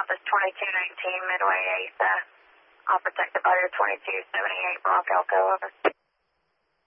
Office 2219, Midway 8, all protected by your 2278 Block Elko, over.